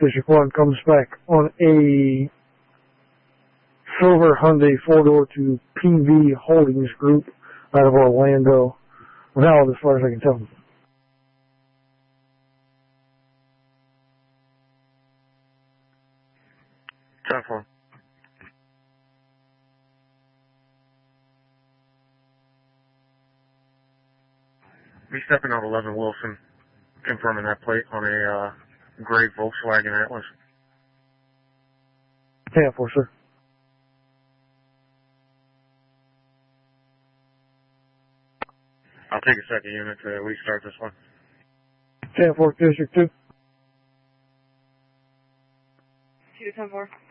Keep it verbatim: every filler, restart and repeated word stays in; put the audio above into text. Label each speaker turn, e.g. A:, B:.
A: District one comes back on a silver Hyundai four-door to P V Holdings Group out of Orlando. Valid as far as I can tell.
B: ten four. Be stepping out eleven Wilson, confirming that plate on a uh, gray Volkswagen Atlas.
A: ten four, sir.
B: I'll take a second unit to restart this one.
A: ten four, District two.
C: two ten four.